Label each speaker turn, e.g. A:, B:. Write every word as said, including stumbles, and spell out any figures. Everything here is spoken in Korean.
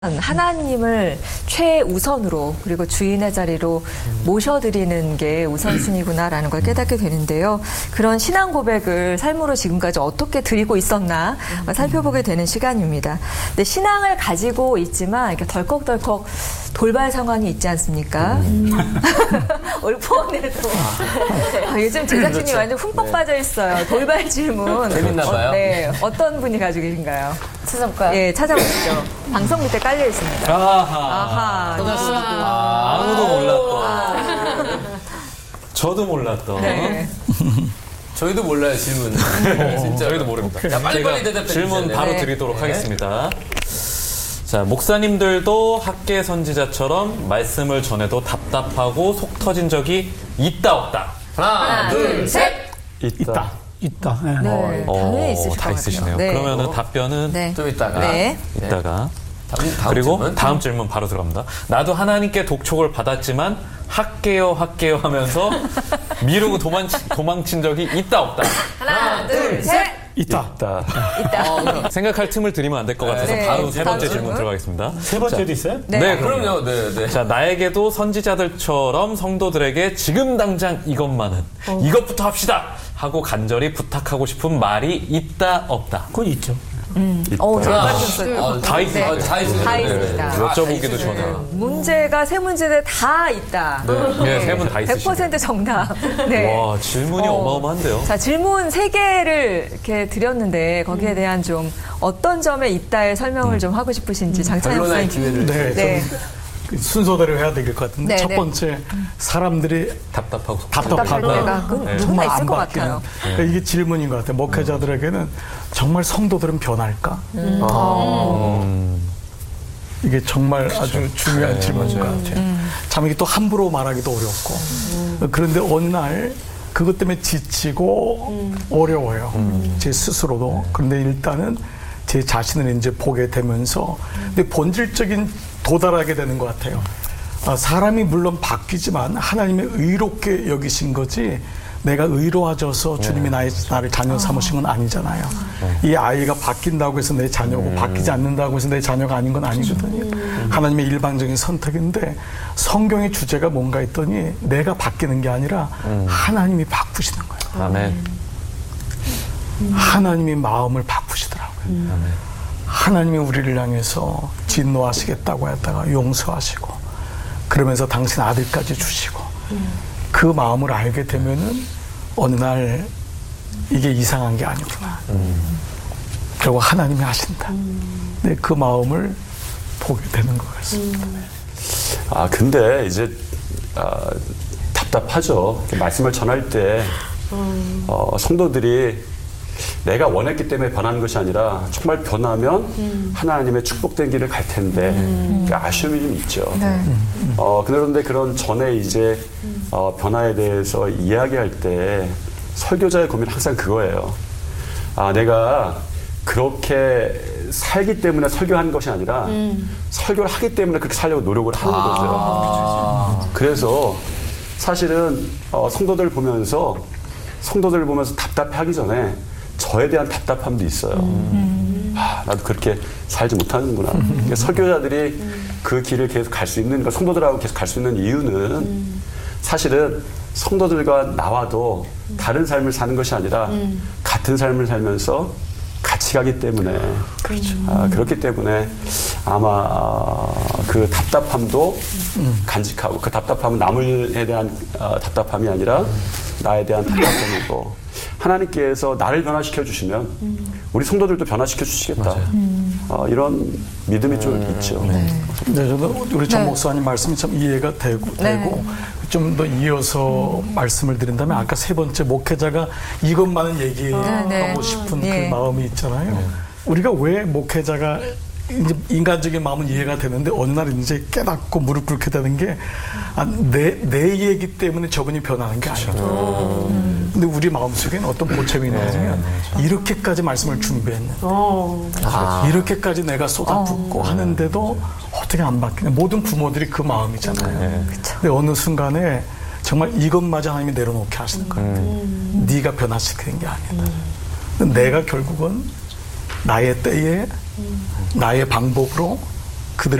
A: 하나님을 최우선으로 그리고 주인의 자리로 모셔드리는 게 우선순위구나라는 걸 깨닫게 되는데요. 그런 신앙 고백을 삶으로 지금까지 어떻게 드리고 있었나 살펴보게 되는 시간입니다. 근데 신앙을 가지고 있지만 이렇게 덜컥덜컥 돌발 상황이 있지 않습니까? 음. 오늘 포원에도 아, 요즘 제작진이 그렇죠. 완전 흠뻑 네. 빠져 있어요. 돌발 질문.
B: 재밌나 봐요.
A: 어, 네, 어떤 분이 가지고 계신가요? 찾아볼까요? 예, 찾아보시죠. 방송 밑에 깔려 있습니다.
B: 아하.
A: 아하.
B: 아, 아무도 몰랐던. 아. 저도 몰랐던. 네. 저희도 몰라요, 질문. 진짜
C: 저희도 모릅니다.
B: 자, 빨리 빨리 대답해 주세요.
C: 질문 바로
A: 네.
C: 드리도록
B: 네.
C: 하겠습니다. 자, 목사님들도 학계 선지자처럼 말씀을 전해도 답답하고 속 터진 적이 있다 없다.
B: 하나, 둘, 셋.
D: 있다. 있다. 네.
A: 네,
C: 어,
A: 당연히 있으실 것
C: 다
A: 같아요.
C: 있으시네요.
A: 네.
C: 그러면은 답변은
A: 네.
B: 좀 이따가.
A: 네.
C: 이따가.
B: 다음, 다음
C: 그리고
B: 질문.
C: 다음 질문 바로 들어갑니다. 나도 하나님께 독촉을 받았지만 할게요 할게요 하면서 미루고 도망치, 도망친 적이 있다 없다.
A: 하나, 둘, 셋.
D: 있다.
C: 있다.
A: 있다.
C: 생각할 틈을 드리면 안 될 것 같아서
A: 네.
C: 바로 세
A: 다음
C: 번째
A: 질문.
C: 질문 들어가겠습니다.
D: 세 번째도 있어요?
A: 네.
C: 네,
B: 그럼요. 네, 네.
C: 자, 나에게도 선지자들처럼 성도들에게 지금 당장 이것만은
A: 어.
C: 이것부터 합시다 하고 간절히 부탁하고 싶은 말이 있다 없다.
D: 그건 있죠.
A: 음. 어, 잘 맞췄어요.
B: 아,
C: 다 있어요.
B: 아, 다 있어요.
A: 다
B: 네,
A: 있습니다.
B: 네.
C: 여쭤보기도
B: 다
C: 전에.
A: 문제가 세 문제에 다 있다.
C: 네, 세 분 다 있으시네요.
A: 백 퍼센트 정답. 네.
C: 와, 질문이
A: 어.
C: 어마어마한데요.
A: 자, 질문 세 개를 이렇게 드렸는데 거기에 대한 좀 어떤 점에 있다의 설명을 좀 하고 싶으신지 장찬영
B: 변론할
A: 선생님.
B: 기회를.
D: 네.
A: 네.
D: 좀 순서대로 해야 될 것 같은데
A: 네,
D: 첫
A: 네.
D: 번째 사람들이
C: 답답하고
A: 답답할
D: 답답하고
A: 때가 그
C: 네.
A: 정말
D: 정말
A: 있을
D: 안
A: 것
D: 바뀌는
A: 같아요.
D: 그러니까 이게 질문인 것 같아요. 목회자들에게는 정말 성도들은 변할까?
A: 음.
D: 이게 정말 아주 중요한
C: 네,
D: 질문인 것
C: 맞아요.
D: 같아요. 참 이게 또 함부로 말하기도 어렵고 그런데 어느 날 그것 때문에 지치고 어려워요. 제 스스로도. 그런데 일단은 제 자신을 이제 보게 되면서 근데 본질적인 도달하게 되는 것 같아요. 아, 사람이 물론 바뀌지만 하나님의 의롭게 여기신 거지 내가 의로워져서 주님이 나의, 나를 자녀 삼으신 건 아니잖아요. 이 아이가 바뀐다고 해서 내 자녀고
C: 음.
D: 바뀌지 않는다고 해서 내 자녀가 아닌 건 아니거든요. 하나님의 일방적인 선택인데 성경의 주제가 뭔가 했더니 내가 바뀌는 게 아니라 하나님이 바꾸시는 거예요.
C: 아멘.
D: 하나님이 마음을 바꾸시더라고요.
C: 아멘.
D: 하나님이 우리를 향해서 진노하시겠다고 했다가 용서하시고 그러면서 당신 아들까지 주시고 그 마음을 알게 되면은 어느 날 이게 이상한 게 아니구나. 결국 하나님이 하신다. 근데 그 마음을 보게 되는 것 같습니다.
E: 아, 근데 이제, 아, 답답하죠. 말씀을 전할 때, 어, 성도들이 내가 원했기 때문에 변하는 것이 아니라 정말 변하면 음. 하나님의 축복된 길을 갈 텐데 음. 아쉬움이 좀 있죠.
A: 네.
E: 어, 그런데 그런 전에 이제 어, 변화에 대해서 이야기할 때 설교자의 고민은 항상 그거예요. 아, 내가 그렇게 살기 때문에 설교하는 것이 아니라 음. 설교를 하기 때문에 그렇게 살려고 노력을 하는
B: 아.
E: 거죠. 그래서 사실은 어, 성도들 보면서 성도들 보면서 답답하기 전에 저에 대한 답답함도 있어요. 음. 아, 나도 그렇게 살지 못하는구나. 음. 그러니까 설교자들이 음. 그 길을 계속 갈 수 있는, 그러니까 성도들하고 계속 갈 수 있는 이유는 음. 사실은 성도들과 나와도 음. 다른 삶을 사는 것이 아니라 음. 같은 삶을 살면서 같이 가기 때문에. 그렇죠. 아, 그렇기 때문에 아마 그 답답함도 음. 간직하고 그 답답함은 남에 대한 어, 답답함이 아니라 나에 대한 답답함이고 하나님께서 나를 변화시켜 주시면 음. 우리 성도들도 변화시켜 주시겠다. 음. 어, 이런 믿음이 좀 음. 있죠.
D: 네. 네, 저도 우리 정
A: 네.
D: 목사님 말씀이 참 이해가 되고,
A: 네.
D: 되고 좀 더 이어서 음. 말씀을 드린다면 아까 세 번째 목회자가 이것만은 얘기하고
A: 네, 네.
D: 싶은
A: 네.
D: 그 마음이 있잖아요. 네. 우리가 왜 목회자가 이제 인간적인 마음은 이해가 되는데 어느 날 이제 깨닫고 무릎 꿇게 되는 게 아, 내, 내 얘기 때문에 저분이 변하는 게 아니거든요. 음. 근데 우리 마음속에는 어떤 보채이 있냐면 네, 이렇게까지 말씀을 준비했는데 아. 이렇게까지 내가 쏟아붓고 어. 하는데도 어떻게 안 바뀌냐. 모든 부모들이 그 마음이잖아요. 네. 근데 어느 순간에 정말 이것마저 하나님이 내려놓게 하시는 거예요. 음. 네가 변화시키는 게 아니다. 음. 내가 결국은 나의 때에 음. 나의 방법으로